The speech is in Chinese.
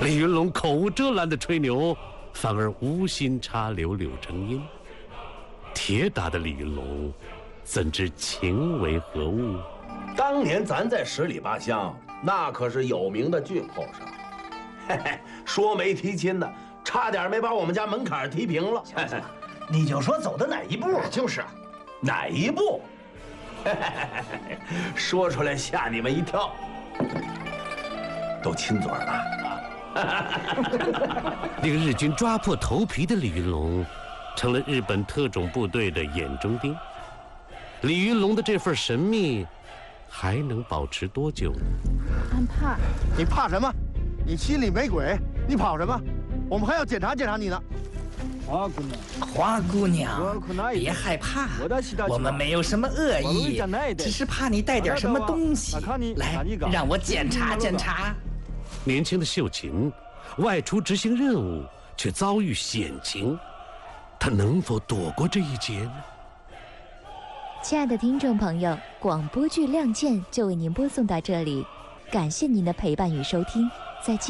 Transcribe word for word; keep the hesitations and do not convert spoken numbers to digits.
李云龙口无遮拦的吹牛，反而无心插柳柳成荫。铁打的李云龙，怎知情为何物？ 当年咱在十里八乡，那可是有名的俊后生。嘿嘿，说没提亲的，差点没把我们家门槛提平了。 行行，你就说走的哪一步？ 就是哪一步？说出来吓你们一跳。都亲嘴了啊！ 令日军抓破头皮的李云龙，成了日本特种部队的眼中钉。李云龙的这份神秘，还能保持多久呢？ 俺怕。 你怕什么？你心里没鬼，你跑什么？我们还要检查检查你呢。 花姑娘， 花姑娘，别害怕，我们没有什么恶意，只是怕你带点什么东西。来，让我检查检查。 年轻的秀琴外出执行任务，却遭遇险情，她能否躲过这一劫呢？ 亲爱的听众朋友，广播剧《亮剑》就为您播送到这里，感谢您的陪伴与收听，再见。